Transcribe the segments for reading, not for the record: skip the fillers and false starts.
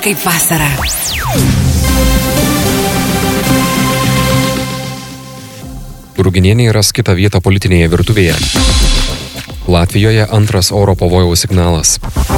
kaip vasara. Ruginienė ras kitą vietą politinėje virtuvėje. Latvijoje antras oro pavojaus signalas.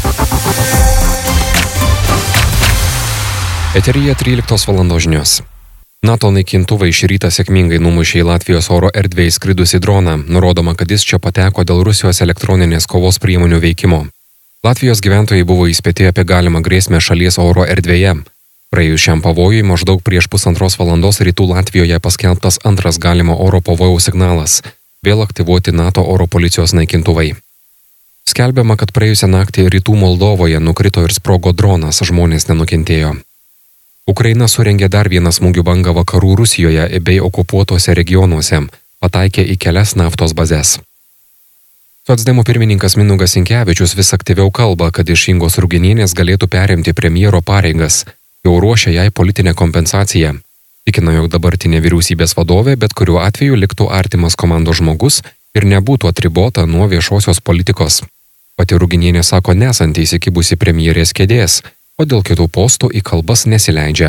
Eteryje 13 valandos žinios. NATO naikintuvai šį rytą sėkmingai numušė į Latvijos oro erdvę įskridusį droną, nurodoma, kad jis čia pateko dėl Rusijos elektroninės kovos priemonių veikimo. Latvijos gyventojai buvo įspėti apie galimą grėsmę šalies oro erdvėje. Praėjus šiam pavojui maždaug prieš 1,5 valandos rytų Latvijoje paskelbtas antras galimo oro pavojaus signalas – vėl aktyvuoti NATO oro policijos naikintuvai. Skelbiama, kad praėjusią naktį rytų Moldovoje nukrito ir sprogo dronas, žmonės nenukentėjo. Ukraina surengė dar vieną smūgių bangą vakarų Rusijoje bei okupuotose regionuose, pataikė į kelias naftos bazes. Socdemų pirmininkas Mindaugas Sinkevičius vis aktyviau kalba, kad iš Ingos Ruginienės galėtų perimti premjero pareigas, jau ruošia jai politinę kompensaciją. Tikina, jog dabartinė vyriausybės vadovė bet kuriuo atveju liktų artimas komandos žmogus ir nebūtų atribota nuo viešosios politikos. Pati Ruginienė sako nesanti įsikibusi premjerės kėdės, o dėl kitų postų į kalbas nesileidžia.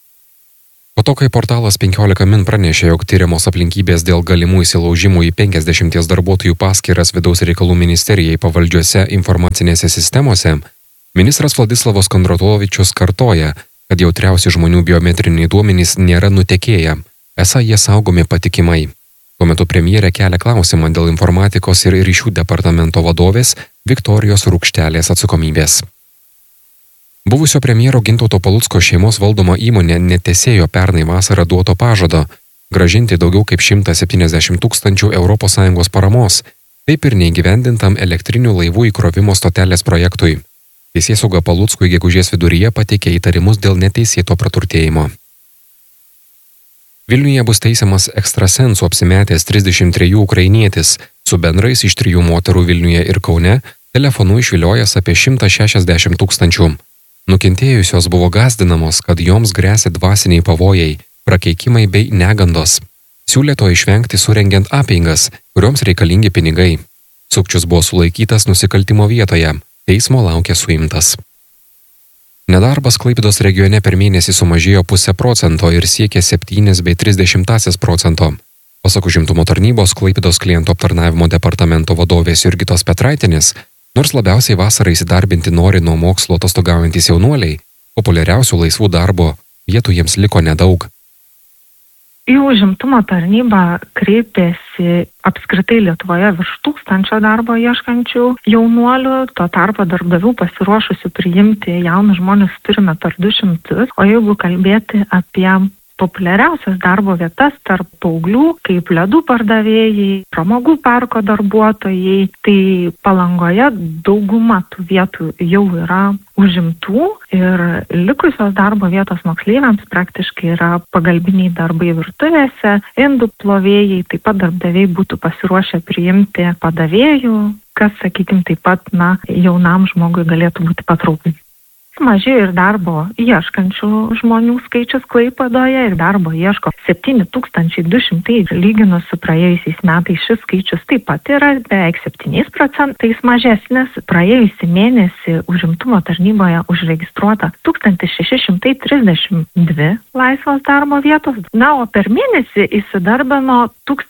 Po to, kai portalas 15 min pranešė, jog tyriamos aplinkybės dėl galimų įsilaužimų į 50 darbuotojų paskyras vidaus reikalų ministerijai pavaldžiuose informacinėse sistemose, ministras Vladislavas Kondratovičius kartoja, kad jautriausi žmonių biometriniai duomenys nėra nutekėję, esą jie saugomi patikimai. Tuo metu premjerė kelia klausimą dėl informatikos ir ryšių departamento vadovės Viktorijos Rukštelės atsakomybės. Buvusio premjero Gintauto Palucko šeimos valdoma įmonė netesėjo pernai vasarą duoto pažado grąžinti daugiau kaip 170 000 ES paramos, taip ir neįgyvendintam elektrinių laivų įkrovimo stotelės projektui. Teisėsauga Paluckui gegužės viduryje pateikė įtarimus dėl neteisėto praturtėjimo. Vilniuje bus teisiamas ekstrasensu apsimetęs 33 ukrainietis, su bendrais iš 3 moterų Vilniuje ir Kaune telefonu išviliojęs apie 160 000. Nukentėjusios buvo gąsdinamos, kad joms gresia dvasiniai pavojai, prakeikimai bei negandos. Siūlė to išvengti surengiant apeigas, kurioms reikalingi pinigai. Sukčius buvo sulaikytas nusikaltimo vietoje, teismo laukia suimtas. Nedarbas Klaipėdos regione per mėnesį sumažėjo 0,5% ir siekė 7,3%. Pasak užimtumo tarnybos Klaipėdos klientų aptarnavimo departamento vadovės Jurgitos Petraitienės, nors labiausiai vasarą įsidarbinti nori nuo mokslo atostogaujantys jaunuoliai, populiariausių laisvų darbo vietų jiems liko nedaug. Į užimtumo tarnybą kreipėsi apskritai Lietuvoje virš 1000 darbo ieškančių jaunuolių, tuo tarpu darbdavių pasiruošusių priimti jaunus žmonės turime per 200, o jeigu kalbėti apie populiariausias darbo vietas tarp paauglių, kaip ledų pardavėjai, pramogų parko darbuotojai, tai Palangoje dauguma tų vietų jau yra užimtų ir likusios darbo vietos moksleiviams praktiškai yra pagalbiniai darbai virtuvėse, indų plovėjai, taip pat darbdaviai būtų pasiruošę priimti padavėjų, kas, sakykime, taip pat jaunam žmogui galėtų būti patrauklu. Mažėjo ir darbo ieškančių žmonių skaičius Klaipėdoje ir darbo ieško 7200, lyginus su praėjusiais metais šis skaičius taip pat yra beveik 7% mažesnis. Praėjusį mėnesį užimtumo tarnyboje užregistruota 1632 laisvos darbo vietos, o per mėnesį įsidarbino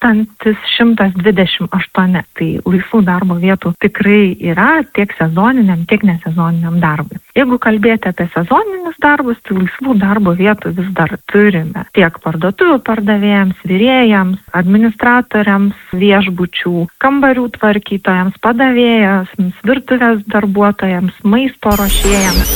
1128, tai laisvų darbo vietų tikrai yra tiek sezoniniam, tiek nesezoniniam darbui. Jeigu kalbėti apie sezoninius darbus, tai laisvų darbo vietų vis dar turime tiek parduotuvių pardavėjams, virėjams, administratoriams, viešbučių, kambarių tvarkytojams, padavėjams, virtuvės darbuotojams, maisto ruošėjams.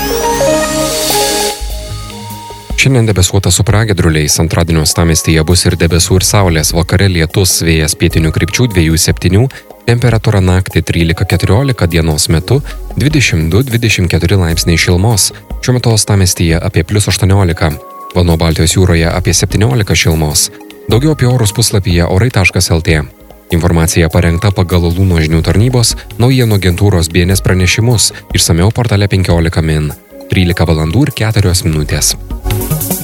Šiandien debesuota su pragiedruliais, antradienio uostamiestyje bus ir debesų ir saulės, vakare lietus, vėjas pietinių krypčių 2,7, temperatūra naktį 13-14, dienos metu 22-24 laipsniai šilumos, šiuo metu uostamiestyje apie +18, vanduo Baltijos jūroje apie 17 šilumos. Daugiau apie orus puslapyje orai.lt. Informacija parengta pagal Luno žinių tarnybos naujienų agentūros BNS pranešimus, išsamiau portale 15 min. 13 valandų ir 4 minutės.